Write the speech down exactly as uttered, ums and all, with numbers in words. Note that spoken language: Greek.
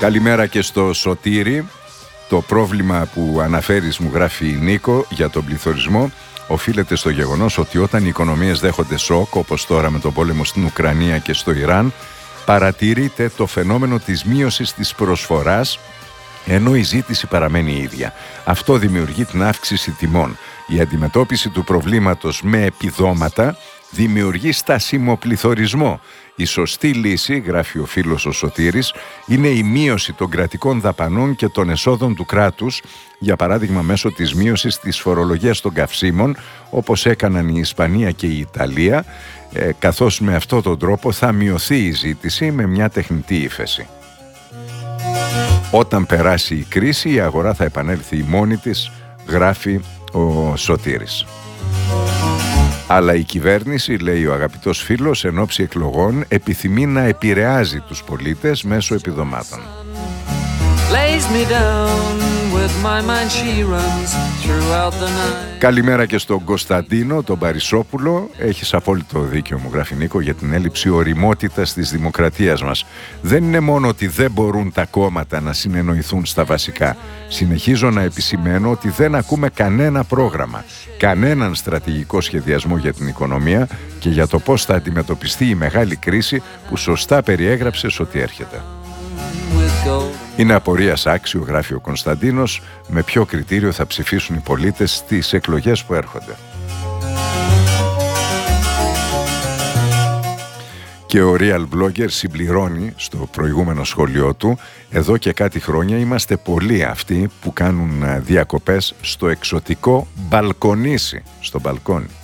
Καλημέρα και στο Σωτήρη. Το πρόβλημα που αναφέρεις, μου γράφει η Νίκο, για τον πληθωρισμό οφείλεται στο γεγονός ότι όταν οι οικονομίες δέχονται σοκ, όπως τώρα με τον πόλεμο στην Ουκρανία και στο Ιράν, παρατηρείται το φαινόμενο της μείωσης της προσφοράς, ενώ η ζήτηση παραμένει ίδια. Αυτό δημιουργεί την αύξηση τιμών. Η αντιμετώπιση του προβλήματος με επιδόματα δημιουργεί στασιμοπληθωρισμό. Η σωστή λύση, γράφει ο φίλος ο Σωτήρης, είναι η μείωση των κρατικών δαπανών και των εσόδων του κράτους, για παράδειγμα μέσω της μείωσης της φορολογίας των καυσίμων, όπως έκαναν η Ισπανία και η Ιταλία, ε, καθώς με αυτόν τον τρόπο θα μειωθεί η ζήτηση με μια τεχνητή ύφεση. Όταν περάσει η κρίση, η αγορά θα επανέλθει μόνη της, γράφει ο Σωτήρης. Αλλά η κυβέρνηση, λέει ο αγαπητός φίλος, εν ώψη εκλογών επιθυμεί να επηρεάζει τους πολίτες μέσω επιδομάτων. Καλημέρα και στον Κωνσταντίνο, τον Παρισόπουλο. Έχεις απόλυτο δίκιο, μου γράφει Νίκο, για την έλλειψη ωριμότητας της δημοκρατίας μας. Δεν είναι μόνο ότι δεν μπορούν τα κόμματα να συνεννοηθούν στα βασικά. Συνεχίζω να επισημαίνω ότι δεν ακούμε κανένα πρόγραμμα, κανέναν στρατηγικό σχεδιασμό για την οικονομία και για το πώς θα αντιμετωπιστεί η μεγάλη κρίση που σωστά περιέγραψες ότι έρχεται. Είναι απορίας άξιο, γράφει ο Κωνσταντίνος, με ποιο κριτήριο θα ψηφίσουν οι πολίτες στις εκλογές που έρχονται. Και ο Real Blogger συμπληρώνει στο προηγούμενο σχόλιο του: εδώ και κάτι χρόνια είμαστε πολλοί αυτοί που κάνουν διακοπές στο εξωτικό Μπαλκονήσι, στο μπαλκόνι.